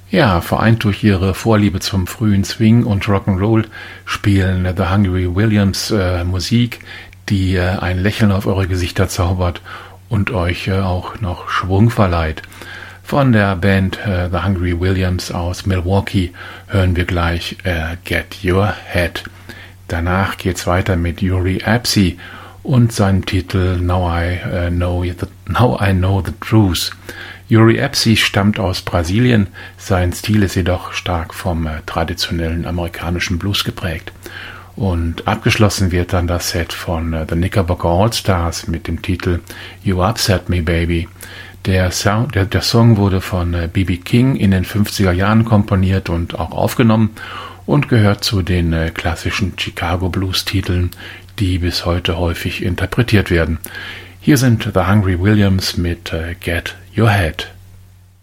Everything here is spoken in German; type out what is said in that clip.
Ja, vereint durch ihre Vorliebe zum frühen Swing und Rock'n'Roll spielen The Hungry Williams Musik, die ein Lächeln auf eure Gesichter zaubert und euch auch noch Schwung verleiht. Von der Band The Hungry Williams aus Milwaukee hören wir gleich Get Your Head. Danach geht's weiter mit Yuri Apsey und seinem Titel Now I Know the Truth. Yuri Apsey stammt aus Brasilien, sein Stil ist jedoch stark vom traditionellen amerikanischen Blues geprägt. Und abgeschlossen wird dann das Set von The Knickerbocker All-Stars mit dem Titel You Upset Me Baby. Der Song wurde von B.B. King in den 50er Jahren komponiert und auch aufgenommen und gehört zu den klassischen Chicago Blues-Titeln, die bis heute häufig interpretiert werden. Hier sind The Hungry Williams mit Get Your Head.